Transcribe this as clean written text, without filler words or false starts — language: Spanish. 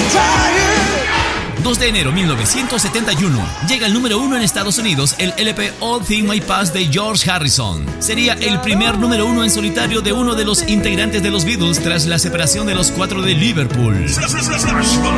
2 de enero 1971, llega al número 1 en Estados Unidos el LP All Things May Pass de George Harrison. Sería el primer número 1 en solitario de uno de los integrantes de los Beatles tras la separación de los 4 de Liverpool.